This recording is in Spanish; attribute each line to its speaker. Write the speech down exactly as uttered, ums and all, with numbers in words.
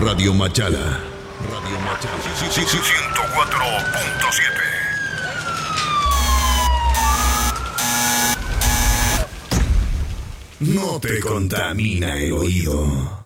Speaker 1: Radio Machala. Radio Machala. ciento cuatro punto siete. No te contamina el oído.